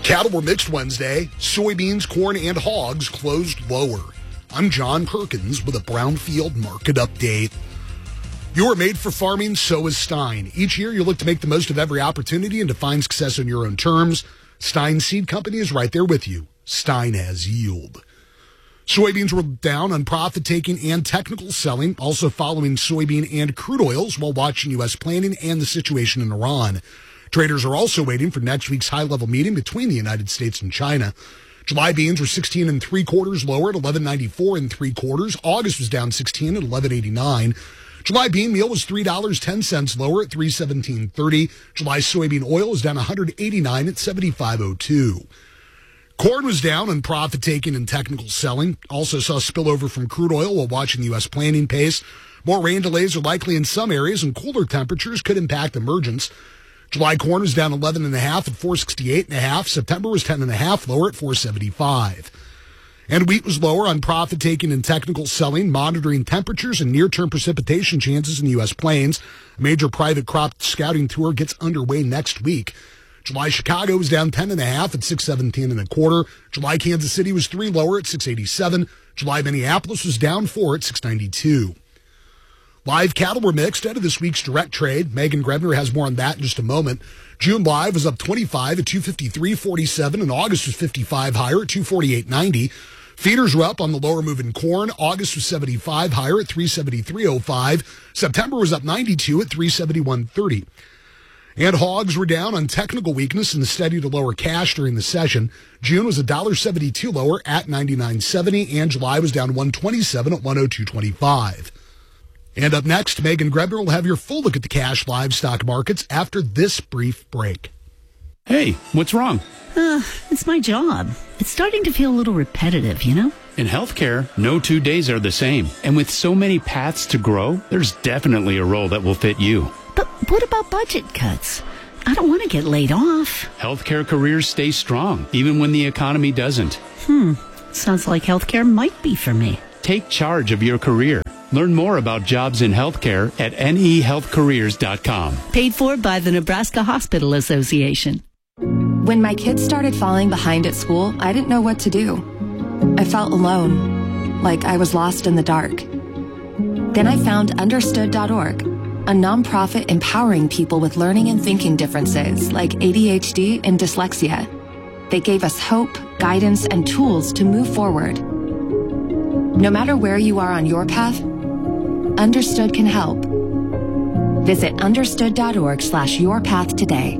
Cattle were mixed Wednesday. Soybeans, corn, and hogs closed lower. I'm John Perkins with a Brownfield market update. You are made for farming, so is Stein. Each year, you look to make the most of every opportunity and to find success on your own terms. Stein Seed Company is right there with you. Stein has yield. Soybeans were down on profit-taking and technical selling, also following soybean and crude oils while watching U.S. planning and the situation in Iran. Traders are also waiting for next week's high-level meeting between the United States and China. July beans were 16 3/4 lower at 11.94 3/4. August was down 16 at 11.89. July bean meal was $3.10 lower at $3.1730. July soybean oil was down 189 at 75.02. Corn was down on profit-taking and technical selling. Also saw spillover from crude oil while watching the U.S. planting pace. More rain delays are likely in some areas, and cooler temperatures could impact emergence. July corn was down 11.5 at 468.5. September was 10.5 lower at 475. And wheat was lower on profit-taking and technical selling, monitoring temperatures and near-term precipitation chances in the U.S. plains. A major private crop scouting tour gets underway next week. July Chicago was down 10.5 at 617.25. July Kansas City was 3 lower at 687. July Minneapolis was down 4 at 692. Live cattle were mixed out of this week's direct trade. Megan Grebner has more on that in just a moment. June live was up 25 at 253.47, and August was 55 higher at 248.90. Feeders were up on the lower moving corn. August was 75 higher at 373.05. September was up 92 at 371.30. And hogs were down on technical weakness and the steady to lower cash during the session. June was $1.72 lower at $99.70, and July was down $1.27 at $102.25. And up next, Megan Grebner will have your full look at the cash livestock markets after this brief break. Hey, what's wrong? It's my job. It's starting to feel a little repetitive, you know? In healthcare, no 2 days are the same. And with so many paths to grow, there's definitely a role that will fit you. But what about budget cuts? I don't want to get laid off. Healthcare careers stay strong, even when the economy doesn't. Sounds like healthcare might be for me. Take charge of your career. Learn more about jobs in healthcare at nehealthcareers.com. Paid for by the Nebraska Hospital Association. When my kids started falling behind at school, I didn't know what to do. I felt alone, like I was lost in the dark. Then I found Understood.org, a nonprofit empowering people with learning and thinking differences like ADHD and dyslexia. They gave us hope, guidance, and tools to move forward. No matter where you are on your path, Understood can help. Visit understood.org/yourpath today.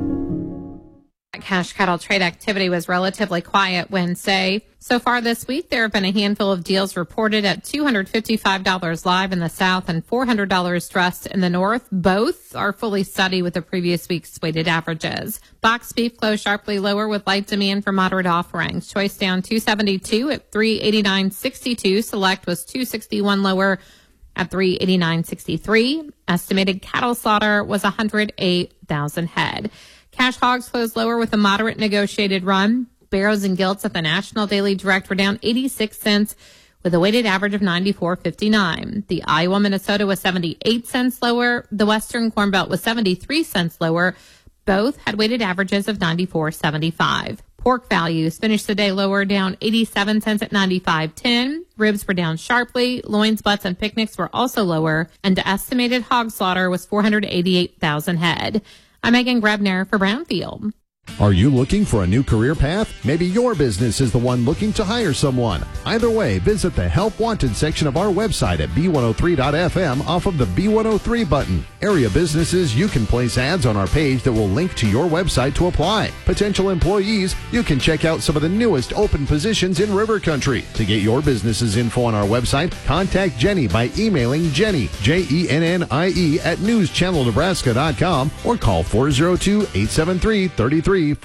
Cash cattle trade activity was relatively quiet Wednesday. So far this week, there have been a handful of deals reported at $255 live in the south and $400 dressed in the north. Both are fully steady with the previous week's weighted averages. Box beef closed sharply lower with light demand for moderate offerings. Choice down $272 at $389.62. Select was $261 lower at $389.63. Estimated cattle slaughter was 108,000 head. Cash hogs closed lower with a moderate negotiated run. Barrows and gilts at the National Daily Direct were down 86 cents with a weighted average of 94.59. The Iowa Minnesota was 78 cents lower. The Western Corn Belt was 73 cents lower. Both had weighted averages of 94.75. Pork values finished the day lower, down 87 cents at 95.10. Ribs were down sharply. Loins, butts, and picnics were also lower. And the estimated hog slaughter was 488,000 head. I'm Megan Grebner for Brownfield. Are you looking for a new career path? Maybe your business is the one looking to hire someone. Either way, visit the Help Wanted section of our website at b103.fm off of the B103 button. Area businesses, you can place ads on our page that will link to your website to apply. Potential employees, you can check out some of the newest open positions in River Country. To get your business's info on our website, contact Jenny by emailing Jenny, Jennie, at newschannelnebraska.com or call 402-873-3348. News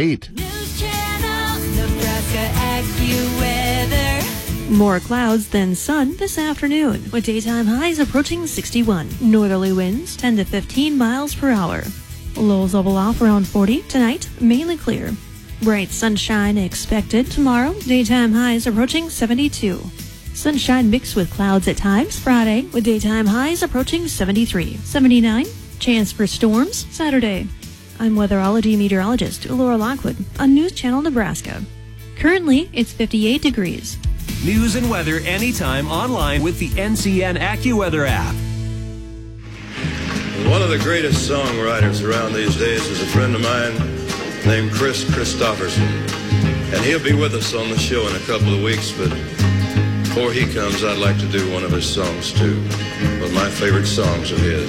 Channel, Nebraska AccuWeather. More clouds than sun this afternoon, with daytime highs approaching 61. Northerly winds 10 to 15 miles per hour. Lows level off around 40. Tonight, mainly clear. Bright sunshine expected tomorrow. Daytime highs approaching 72. Sunshine mixed with clouds at times Friday, with daytime highs approaching 73. 79. Chance for storms Saturday. I'm weatherology meteorologist Laura Lockwood on News Channel Nebraska. Currently, it's 58 degrees. News and weather anytime online with the NCN AccuWeather app. One of the greatest songwriters around these days is a friend of mine named Chris Christopherson. And he'll be with us on the show in a couple of weeks, but before he comes, I'd like to do one of his songs too. One of my favorite songs of his.